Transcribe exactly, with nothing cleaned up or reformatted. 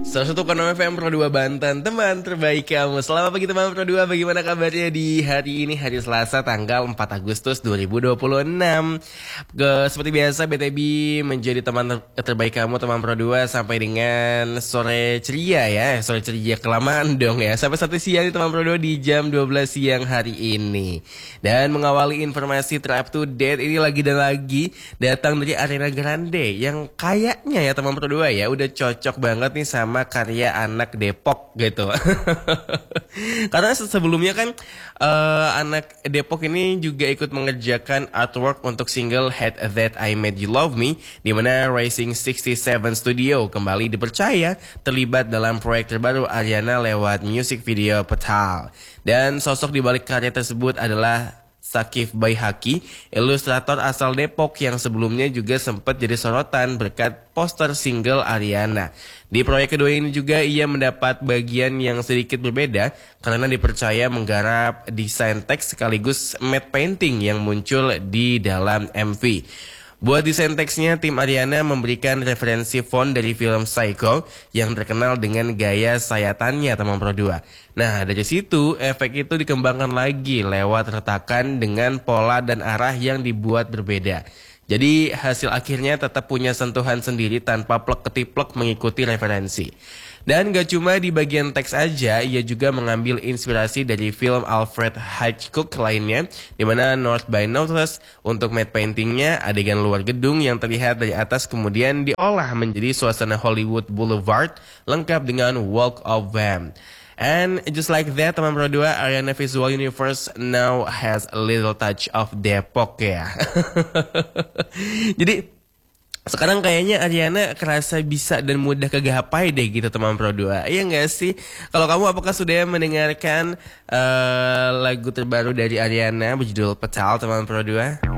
Salah satu Konoma F M Pro dua Banten, teman terbaik kamu. Selamat pagi teman Pro dua, bagaimana kabarnya di hari ini, hari Selasa tanggal empat Agustus dua ribu dua puluh enam. Ke, seperti biasa B T B menjadi teman ter terbaik kamu teman Pro dua sampai dengan sore ceria ya. Sore ceria kelamaan dong ya. Sampai satu siang di teman Pro dua di jam dua belas siang hari ini. Dan mengawali informasi ter-up to date ini lagi dan lagi datang dari Ariana Grande yang kayaknya ya teman Pro dua ya udah cocok banget nih sama karya anak Depok gitu. Karena sebelumnya kan uh, anak Depok ini juga ikut mengerjakan artwork untuk single Hate That I Made You Love Me, di mana Rising sixty-seven Studio kembali dipercaya terlibat dalam proyek terbaru Ariana lewat music video Petal. Dan sosok di balik karya tersebut adalah Sakif Baihaqi, ilustrator asal Depok yang sebelumnya juga sempat jadi sorotan berkat poster single Ariana. Di proyek kedua ini juga ia mendapat bagian yang sedikit berbeda karena dipercaya menggarap desain teks sekaligus matte painting yang muncul di dalam M V. Buat desain teksnya, tim Ariana memberikan referensi font dari film Psycho yang terkenal dengan gaya sayatannya teman Pro dua. Nah, dari situ efek itu dikembangkan lagi lewat retakan dengan pola dan arah yang dibuat berbeda. Jadi hasil akhirnya tetap punya sentuhan sendiri tanpa plek-ketiplek mengikuti referensi. Dan gak cuma di bagian teks aja, ia juga mengambil inspirasi dari film Alfred Hitchcock lainnya, di mana North by Northwest untuk matte paintingnya adegan luar gedung yang terlihat dari atas kemudian diolah menjadi suasana Hollywood Boulevard lengkap dengan Walk of Fame. And just like that, teman Pro dua, Ariana Visual Universe now has a little touch of Depok ya. Jadi sekarang kayaknya Ariana kerasa bisa dan mudah kegapai deh gitu teman Pro dua. Iya gak sih? Kalau kamu apakah sudah mendengarkan uh, lagu terbaru dari Ariana berjudul Petal teman Pro dua?